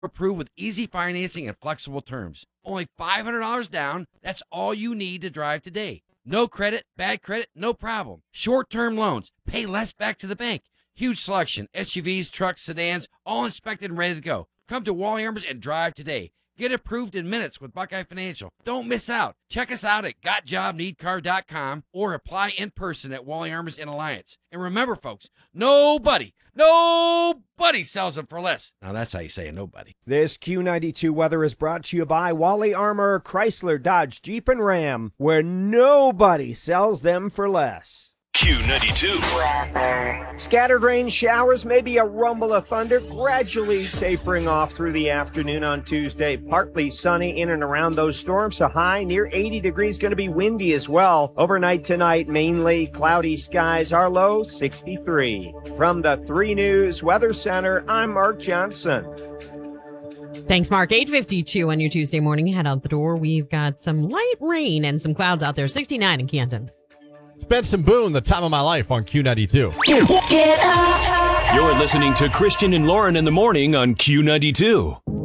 approved with easy financing and flexible terms. Only $500 down. That's all you need to drive today. No credit, bad credit, no problem. Short-term loans. Pay less back to the bank. Huge selection. SUVs, trucks, sedans, all inspected and ready to go. Come to Wally Armors and drive today. Get approved in minutes with Buckeye Financial. Don't miss out. Check us out at gotjobneedcar.com or apply in person at Wally Armors in Alliance. And remember, folks, nobody sells them for less. Now, that's how you say nobody. This Q92 weather is brought to you by Wally Armor, Chrysler, Dodge, Jeep, and Ram, where nobody sells them for less. Q92. Scattered rain showers, maybe a rumble of thunder, gradually tapering off through the afternoon on Tuesday. Partly sunny in and around those storms. A high near 80 degrees, going to be windy as well. Overnight tonight, mainly cloudy skies. Our low, 63. From the 3 News Weather Center, I'm Mark Johnson. Thanks, Mark. 8:52 on your Tuesday morning. Head out the door. We've got some light rain and some clouds out there. 69 in Canton. It's Benson Boone, the time of my life on Q92. You're listening to Christian and Lauren in the morning on Q92.